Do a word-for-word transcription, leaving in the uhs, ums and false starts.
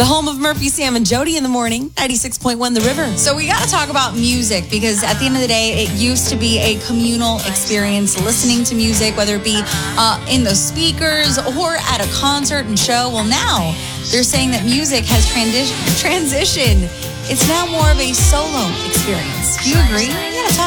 The home of Murphy, Sam, and Jody in the morning, ninety-six point one The River. So we got to talk about music because at the end of the day, it used to be a communal experience listening to music, whether it be uh, in the speakers or at a concert and show. Well, now they're saying that music has transi- transitioned. It's now more of a solo experience. Do you agree? Yeah,